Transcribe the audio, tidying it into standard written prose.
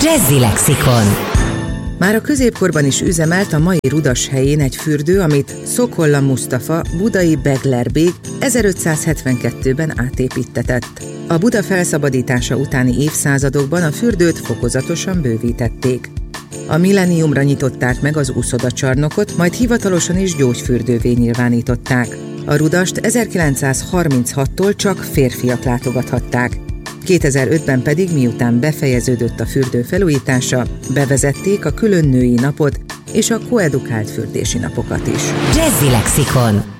Jazzy Lexikon. Már a középkorban is üzemelt a mai Rudas helyén egy fürdő, amit Szokolla Musztafa, budai Beglerbég 1572-ben átépíttetett. A Buda felszabadítása utáni évszázadokban a fürdőt fokozatosan bővítették. A millenniumra nyitották meg az úszodacsarnokot, majd hivatalosan is gyógyfürdővé nyilvánították. A Rudast 1936-tól csak férfiak látogathatták. 2005-ben pedig, miután befejeződött a fürdő felújítása, bevezették a külön női napot és a koedukált fürdési napokat is. Jazzy Lexikon.